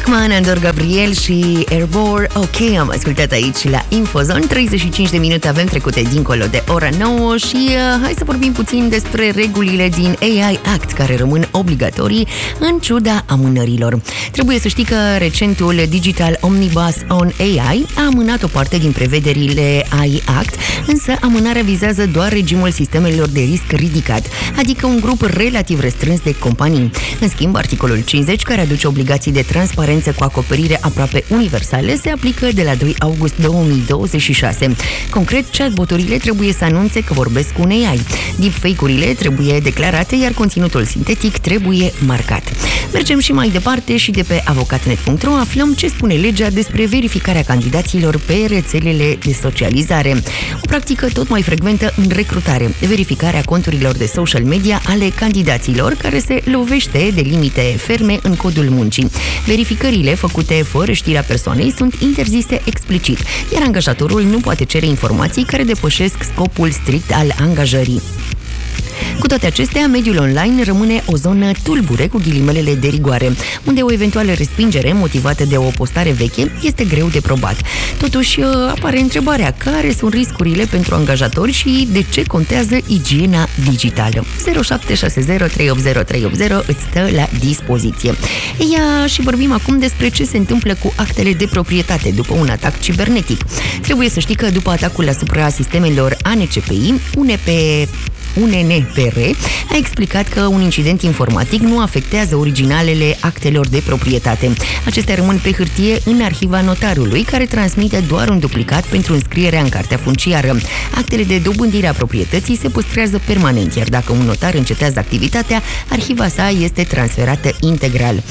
Bachman, Andor Gabriel și Airborne. Ok, am ascultat aici la Infozone. 35 de minute avem trecute dincolo de ora 9 și hai să vorbim puțin despre regulile din AI Act, care rămân obligatorii în ciuda amânărilor. Trebuie să știi că recentul Digital Omnibus on AI a amânat o parte din prevederile AI Act, însă amânarea vizează doar regimul sistemelor de risc ridicat, adică un grup relativ restrâns de companii. În schimb, articolul 50, care aduce obligații de transparență cu acoperire aproape universale, se aplică de la 2 august 2026. Concret, chatboturile trebuie să anunțe că vorbesc cu un AI. Deepfake-urile trebuie declarate, iar conținutul sintetic trebuie marcat. Mergem și mai departe și de pe avocatnet.ro aflăm ce spune legea despre verificarea candidaților pe rețelele de socializare. O practică tot mai frecventă în recrutare, verificarea conturilor de social media ale candidaților, care se lovește de limite ferme în codul muncii. Verificările făcute fără știrea persoanei sunt interzise explicit, iar angajatorul nu poate cere informații care depășesc scopul strict al angajării. Cu toate acestea, mediul online rămâne o zonă tulbure cu ghilimelele de rigoare, unde o eventuală respingere motivată de o postare veche este greu de probat. Totuși, apare întrebarea: care sunt riscurile pentru angajatori și de ce contează igiena digitală? 0760380380 îți stă la dispoziție. Și vorbim acum despre ce se întâmplă cu actele de proprietate după un atac cibernetic. Trebuie să știi că după atacul asupra sistemelor ANCPI, UNNPR a explicat că un incident informatic nu afectează originalele actelor de proprietate. Acestea rămân pe hârtie în arhiva notarului, care transmite doar un duplicat pentru înscrierea în cartea funciară. Actele de dobândire a proprietății se păstrează permanent, iar dacă un notar încetează activitatea, arhiva sa este transferată integral.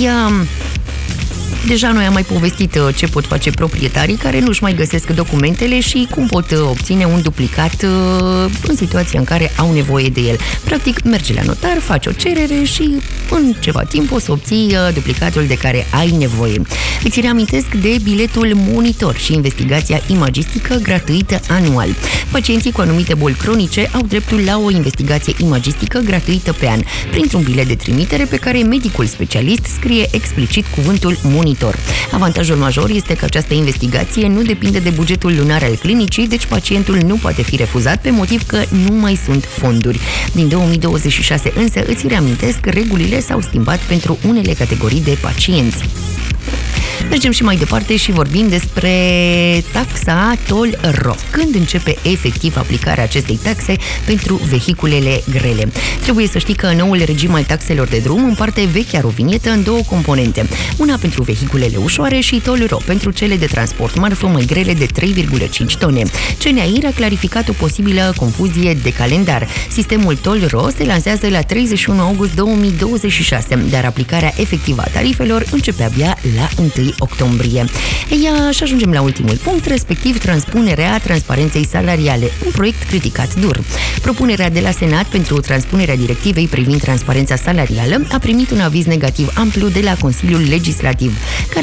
Deja noi am mai povestit ce pot face proprietarii care nu-și mai găsesc documentele și cum pot obține un duplicat în situația în care au nevoie de el. Practic, mergi la notar, faci o cerere și în ceva timp o să obții duplicatul de care ai nevoie. Îți reamintesc de biletul Monitor și investigația imagistică gratuită anual. Pacienții cu anumite boli cronice au dreptul la o investigație imagistică gratuită pe an, printr-un bilet de trimitere pe care medicul specialist scrie explicit cuvântul Monitor. Avantajul major este că această investigație nu depinde de bugetul lunar al clinicii, deci pacientul nu poate fi refuzat pe motiv că nu mai sunt fonduri. Din 2026 însă îți reamintesc că regulile s-au schimbat pentru unele categorii de pacienți. Mergem și mai departe și vorbim despre taxa Toll-Ro. Când începe efectiv aplicarea acestei taxe pentru vehiculele grele? Trebuie să știi că noul regim al taxelor de drum împarte vechea rovinietă în două componente. Una pentru vehiculele ușoare și Toll-Ro pentru cele de transport marfă mai grele de 3,5 tone. CNAIR a clarificat o posibilă confuzie de calendar. Sistemul Toll-Ro se lansează la 31 august 2026, dar aplicarea efectivă a tarifelor începe abia la 1 octombrie. Și ajungem la ultimul punct, respectiv transpunerea transparenței salariale, un proiect criticat dur. Propunerea de la Senat pentru transpunerea directivei privind transparența salarială a primit un aviz negativ amplu de la Consiliul Legislativ,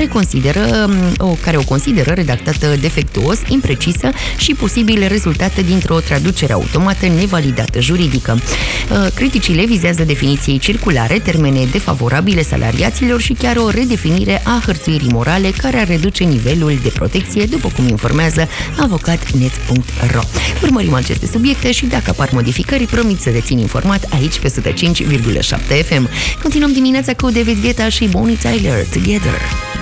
care o consideră redactată defectuos, imprecisă și posibil rezultată dintr-o traducere automată nevalidată juridică. Criticile vizează definiții circulare, termene defavorabile salariaților și chiar o redefinire a hărțuirii morale care ar reduce nivelul de protecție, după cum informează avocatnet.ro. Urmărim aceste subiecte și dacă apar modificări, promit să te țin informat aici pe 105,7 FM. Continuăm dimineața cu David Guetta și Bonnie Tyler, Together.